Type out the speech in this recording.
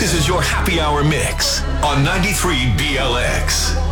This is your happy hour mix on 93 BLX.